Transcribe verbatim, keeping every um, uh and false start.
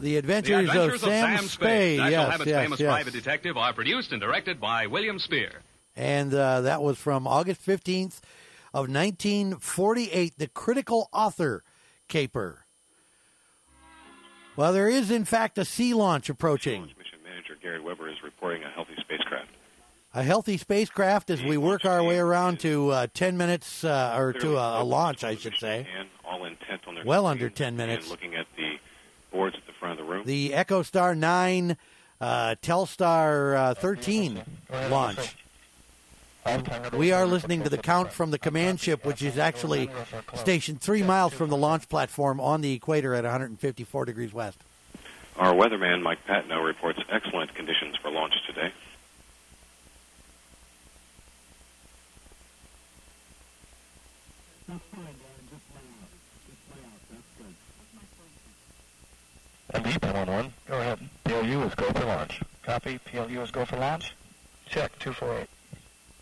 The Adventures, The Adventures of, of Sam, Sam Spade. Spade. National Yes, Habit's yes, famous yes. private detective are produced and directed by William Spear. And uh, that was from August fifteenth of nineteen forty-eight, the Critical Author Caper. Well, there is, in fact, a sea launch approaching. Mission Manager Gary Weber is reporting a healthy spacecraft. A healthy spacecraft as we work our way around to uh, ten minutes, uh, or to a, a launch, I should say. All intent on their well under ten minutes. And looking at the boards at the front of the room. The EchoStar nine, uh, Telstar uh, thirteen launch. We are listening to the count from the command ship, which is actually stationed three miles from the launch platform on the equator at one hundred fifty-four degrees west. Our weatherman, Mike Patno, reports excellent conditions for launch today. M D nine one one, go ahead. P L U is go for launch. Copy, P L U is go for launch. Check, two four eight.